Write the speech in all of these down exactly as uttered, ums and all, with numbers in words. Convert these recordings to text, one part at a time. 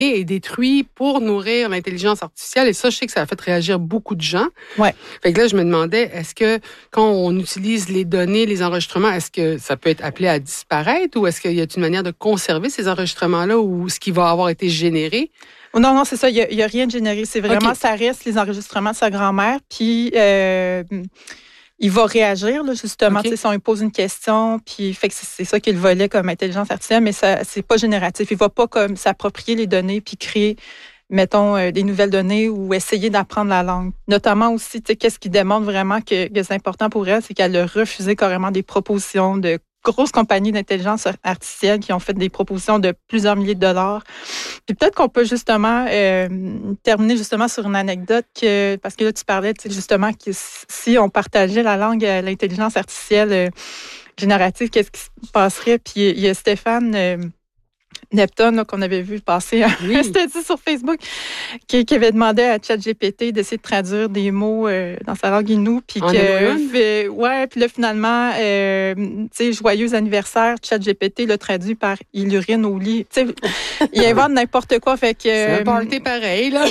est détruit pour nourrir l'intelligence artificielle. Et ça, je sais que ça a fait réagir beaucoup de gens. Ouais. Fait que là, je me demandais, est-ce que quand on utilise les données, les enregistrements, est-ce que ça peut être appelé à disparaître ou est-ce qu'il y a une manière de conserver ces enregistrements-là ou ce qui va avoir été généré? Non, non, c'est ça. Il n'y a, a rien de généré. C'est vraiment, okay. Ça reste les enregistrements de sa grand-mère. Puis, euh, il va réagir, là, justement, okay. Si on lui pose une question. Puis, fait que c'est, c'est ça qu'il volait comme intelligence artificielle, mais ça, c'est pas génératif. Il va pas comme s'approprier les données puis créer, mettons, euh, des nouvelles données ou essayer d'apprendre la langue. Notamment aussi, tu sais, qu'est-ce qui démontre vraiment que, que c'est important pour elle, c'est qu'elle a refusé carrément des propositions de grosses compagnies d'intelligence artificielle qui ont fait des propositions de plusieurs milliers de dollars. Puis peut-être qu'on peut justement euh, terminer justement sur une anecdote que, parce que là, tu parlais justement que si on partageait la langue à l'intelligence artificielle euh, générative, qu'est-ce qui se passerait? Puis il y a Stéphane euh, Neptune, là, qu'on avait vu passer oui. un statut sur Facebook, qui, qui avait demandé à ChatGPT d'essayer de traduire des mots euh, dans sa langue Innu. Puis que, fait, ouais, puis là, finalement, euh, tu sais, joyeux anniversaire, ChatGPT l'a traduit par il urine au lit. Tu sais, il invente n'importe quoi. Fait que, c'est un party pareil, là.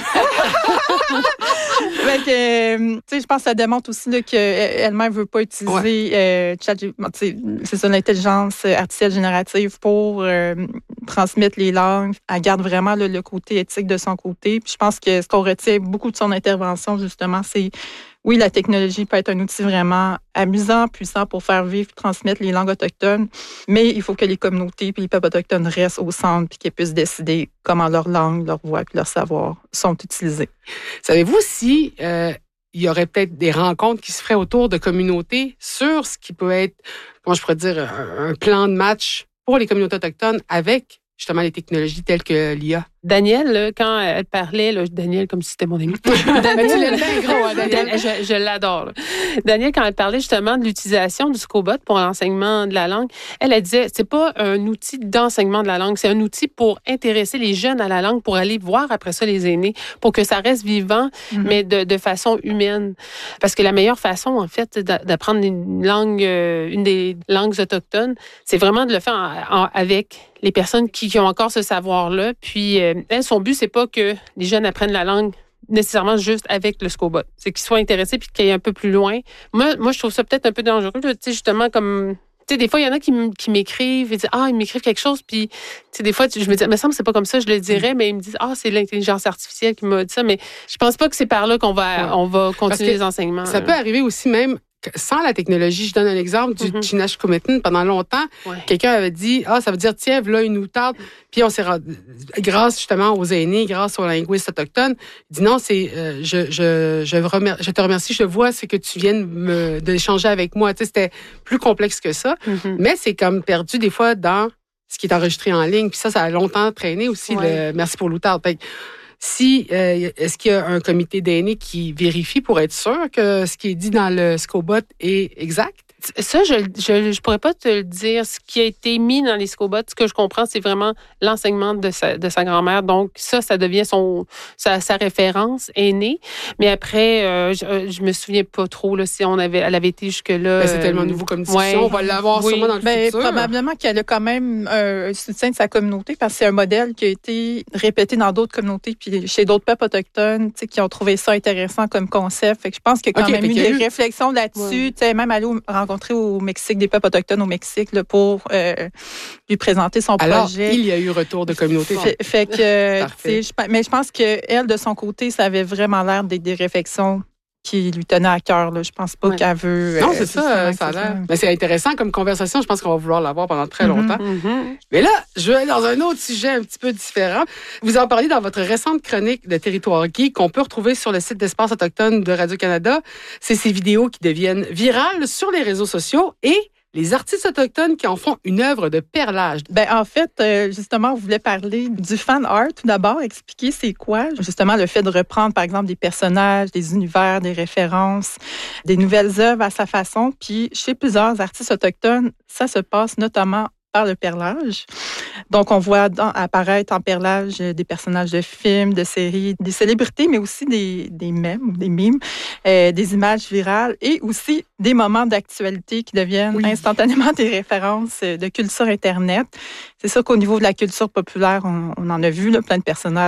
Fait que, tu sais, je pense que ça démontre aussi là, qu'elle-même ne veut pas utiliser ouais. euh, ChatGPT. C'est ça, l'intelligence artificielle générative pour euh, transmettre les langues. Elle garde vraiment là, le côté éthique de son côté. Puis je pense que ce qu'on retient beaucoup de son intervention, justement, c'est oui, la technologie peut être un outil vraiment amusant, puissant pour faire vivre et transmettre les langues autochtones, mais il faut que les communautés et les peuples autochtones restent au centre et qu'ils puissent décider comment leur langue, leur voix et leur savoir sont utilisés. Savez-vous si euh, il y aurait peut-être des rencontres qui se feraient autour de communautés sur ce qui peut être, comment je pourrais dire, un, un plan de match pour les communautés autochtones avec justement les technologies telles que l'I A? Danielle, là, quand elle parlait, là, Danielle, comme si c'était mon amie. Danielle, bien gros, hein, Danielle. Je, je l'adore. Là. Danielle, quand elle parlait justement de l'utilisation du Scobot pour l'enseignement de la langue, elle, elle disait, c'est pas un outil d'enseignement de la langue, c'est un outil pour intéresser les jeunes à la langue, pour aller voir après ça les aînés, pour que ça reste vivant, mm-hmm. mais de, de façon humaine. Parce que la meilleure façon, en fait, d'apprendre une langue, une des langues autochtones, c'est vraiment de le faire en, en, avec les personnes qui, qui ont encore ce savoir-là. Puis, euh, elle, son but, c'est pas que les jeunes apprennent la langue nécessairement juste avec le Scobot. C'est qu'ils soient intéressés puis qu'ils aillent un peu plus loin. Moi, moi je trouve ça peut-être un peu dangereux. Tu sais, justement, comme... Tu sais, des fois, il y en a qui, m- qui m'écrivent et disent « Ah, ils m'écrivent quelque chose. » Puis, tu sais, des fois, je me dis « Mais ça me semble que c'est pas comme ça, je le dirais. » Mais ils me disent « Ah, c'est l'intelligence artificielle qui m'a dit ça. » Mais je pense pas que c'est par là qu'on va, ouais. on va continuer les enseignements. Ça là. peut arriver aussi même sans la technologie. Je donne un exemple du mm-hmm. Chinashkumetin. Pendant longtemps, ouais. quelqu'un avait dit « Ah, ça veut dire, tiens, là, une outarde. » Puis on s'est rendu, grâce justement aux aînés, grâce aux linguistes autochtones, il dit « Non, c'est, euh, je, je, je, remer- je te remercie, je vois ce que tu viens de me, d'échanger avec moi. » Tu sais, c'était plus complexe que ça. Mm-hmm. Mais c'est comme perdu des fois dans ce qui est enregistré en ligne. Puis ça, ça a longtemps traîné aussi, ouais. le « Merci pour l'outarde ». Si, euh, est-ce qu'il y a un comité d'aînés qui vérifie pour être sûr que ce qui est dit dans le Scobot est exact? Ça, je je je pourrais pas te le dire. Ce qui a été mis dans les Scobots, ce que je comprends, c'est vraiment l'enseignement de sa de sa grand-mère. Donc ça, ça devient son sa, sa référence aînée. Mais après, euh, je, je me souviens pas trop là si on avait elle avait été jusque là. Ben, c'est tellement nouveau comme discussion. Ouais. On va l'avoir oui. sûrement dans le ben, futur. Probablement qu'elle a quand même un soutien de sa communauté parce que c'est un modèle qui a été répété dans d'autres communautés puis chez d'autres peuples autochtones, tu sais, qui ont trouvé ça intéressant comme concept. Fait que je pense qu'il y a quand okay, même eu des eu... réflexions là-dessus. Ouais. Tu sais, même aller rencontrer au Mexique, des peuples autochtones au Mexique là, pour euh, lui présenter son Alors, projet. Alors, il y a eu retour de communauté. Fait, fait que, tu sais, je, mais je pense qu'elle, de son côté, ça avait vraiment l'air d'être des réflexions qui lui tenaient à cœur. Là. Je pense pas ouais. qu'elle veut... Non, c'est euh, ça, ça a l'air. Mais c'est intéressant comme conversation. Je pense qu'on va vouloir l'avoir pendant très longtemps. Mm-hmm. Mm-hmm. Mais là, je vais aller dans un autre sujet un petit peu différent. Vous en parlez dans votre récente chronique de Territoire Geek qu'on peut retrouver sur le site d'Espace Autochtone de Radio-Canada. C'est ces vidéos qui deviennent virales sur les réseaux sociaux et les artistes autochtones qui en font une œuvre de perlage. Ben en fait, euh, justement, on voulait parler du fan art. Tout d'abord, expliquer c'est quoi. Justement, le fait de reprendre, par exemple, des personnages, des univers, des références, des nouvelles œuvres à sa façon. Puis, chez plusieurs artistes autochtones, ça se passe notamment par le perlage. Donc, on voit dans, apparaître en perlage des personnages de films, de séries, des célébrités, mais aussi des, des mèmes, des mimes, euh, des images virales et aussi des moments d'actualité qui deviennent oui. instantanément des références de culture Internet. C'est sûr qu'au niveau de la culture populaire, on, on en a vu là, plein de personnages